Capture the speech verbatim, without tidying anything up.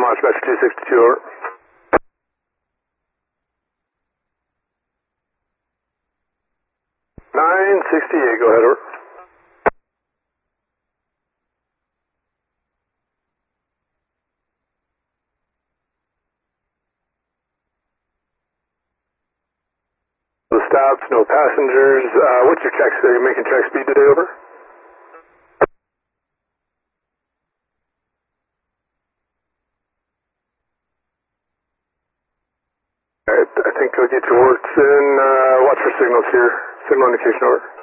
launch Metro two sixty-two, over. nine sixty-eight, go ahead, over. No stops, no passengers. Uh, what's your check? Are you making check speed today, over? Alright, I think I'll get your works in. Uh, watch for signals here. Signal indication, over.